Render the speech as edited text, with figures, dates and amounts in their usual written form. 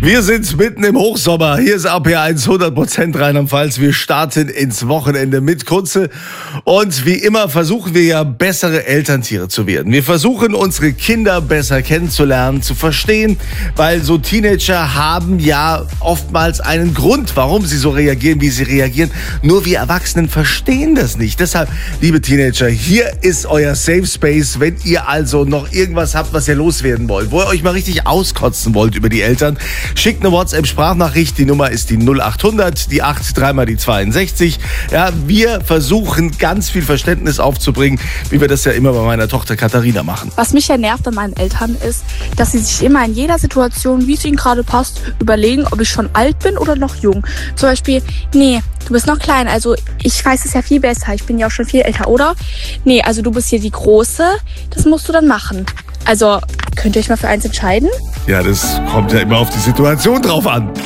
Wir sind mitten im Hochsommer. Hier ist RPR1 100% Rheinland-Pfalz. Wir starten ins Wochenende mit Kunze. Und wie immer versuchen wir ja, bessere Elterntiere zu werden. Wir versuchen, unsere Kinder besser kennenzulernen, zu verstehen, weil so Teenager haben ja oftmals einen Grund, warum sie so reagieren, wie sie reagieren. Nur wir Erwachsenen verstehen das nicht. Deshalb, liebe Teenager, hier ist euer Safe Space, wenn ihr also noch irgendwas habt, was ihr loswerden wollt, wo ihr euch mal richtig auskotzen wollt über die Eltern. Schickt eine WhatsApp-Sprachnachricht, die Nummer ist die 0800, die 8, dreimal die 62. Ja, wir versuchen ganz viel Verständnis aufzubringen, wie wir das ja immer bei meiner Tochter Katharina machen. Was mich ja nervt an meinen Eltern ist, dass sie sich immer in jeder Situation, wie es ihnen gerade passt, überlegen, ob ich schon alt bin oder noch jung. Zum Beispiel, nee, du bist noch klein, also ich weiß es ja viel besser, ich bin ja auch schon viel älter, oder? Nee, also du bist hier die Große, das musst du dann machen. Also, könnt ihr euch mal für eins entscheiden? Ja, das kommt ja immer auf die Situation drauf an.